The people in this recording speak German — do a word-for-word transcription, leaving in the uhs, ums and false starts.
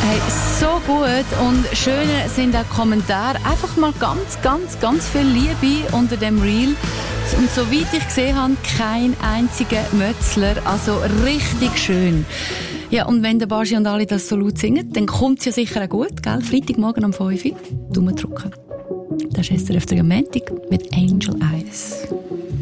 Hey, so gut und schöne sind auch Kommentare. Einfach mal ganz, ganz, ganz viel Liebe unter dem Reel. Und soweit ich gesehen habe, kein einziger Mötzler. Also richtig schön. Ja, und wenn der Baschi und alle das so laut singen, dann kommt es ja sicher auch gut, gell? Freitagmorgen um fünf Uhr. Daumen drücken. Das ist S R F drei am Montag mit Angel Eyes.